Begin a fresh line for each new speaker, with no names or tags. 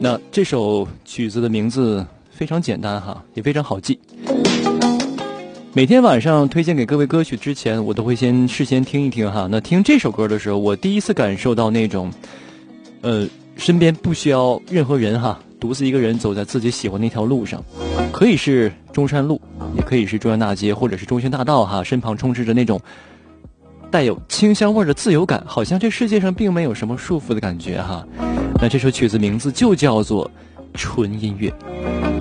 那这首曲子的名字非常简单哈，也非常好记。每天晚上推荐给各位歌曲之前，我都会事先听一听哈。那听这首歌的时候，我第一次感受到那种身边不需要任何人哈，独自一个人走在自己喜欢那条路上，可以是中山路，也可以是中央大街，或者是中兴大道哈，身旁充斥着那种带有清香味的自由感，好像这世界上并没有什么束缚的感觉哈。那这首曲子名字就叫做纯音乐。